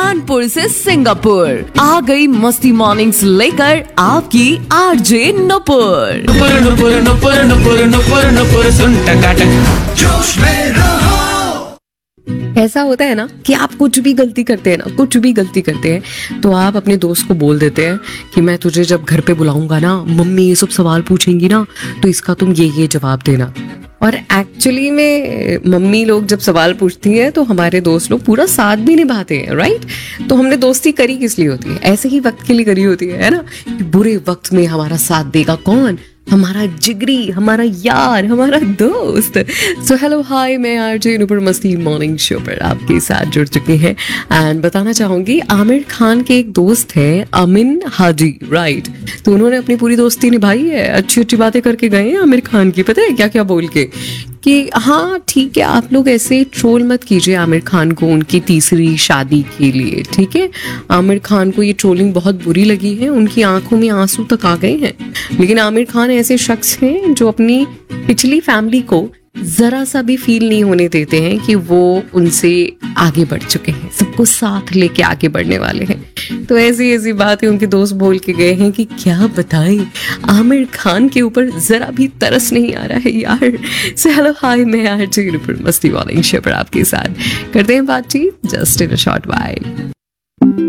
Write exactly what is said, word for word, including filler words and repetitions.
कानपुर से सिंगापुर आ गई मस्ती मॉर्निंग्स लेकर आपकी आरजे नुपुर। नुपुर नुपुर नुपुर नुपुर नुपुर नुपुर सुन टकाटक जोश में रहो। ऐसा होता है ना कि आप कुछ भी गलती करते हैं ना कुछ भी गलती करते हैं तो आप अपने दोस्त को बोल देते हैं कि मैं तुझे जब घर पे बुलाऊंगा ना, मम्मी ये सब सवाल पूछेंगी ना, तो इसका तुम ये ये जवाब देना। और एक्चुअली में मम्मी लोग जब सवाल पूछती हैं तो हमारे दोस्त लोग पूरा साथ भी निभाते हैं, राइट। तो हमने दोस्ती करी किस लिए होती है? ऐसे ही वक्त के लिए करी होती है, है ना। बुरे वक्त में हमारा साथ देगा कौन? हमारा जिगरी, हमारा यार, हमारा दोस्त। सो हेलो हाय, मैं आरजे नुपुर मस्ती मॉर्निंग शो पर आपके साथ जुड़ चुके हैं। एंड बताना चाहूंगी, आमिर खान के एक दोस्त है अमिन हाजी, राइट। तो उन्होंने अपनी पूरी दोस्ती निभाई है, अच्छी अच्छी बातें करके गए हैं आमिर खान की। पता है क्या क्या बोल के कि हाँ ठीक है, आप लोग ऐसे ट्रोल मत कीजिए आमिर खान को उनकी तीसरी शादी के लिए, ठीक है। आमिर खान को ये ट्रोलिंग बहुत बुरी लगी है, उनकी आंखों में आंसू तक आ गए हैं। लेकिन आमिर खान ऐसे शख्स हैं जो अपनी पिछली फैमिली को जरा सा भी फील नहीं होने देते हैं कि वो उनसे आगे बढ़ चुके हैं, सबको साथ लेके आगे बढ़ने वाले हैं। तो ऐसी ऐसी बातें उनके दोस्त बोल के गए हैं कि क्या बताएं, आमिर खान के ऊपर जरा भी तरस नहीं आ रहा है यार। सो हेलो हाय, मैं आरजे नुपुर मस्ती मॉर्निंग शो पर आपके साथ करते हैं बातचीत just in a short while.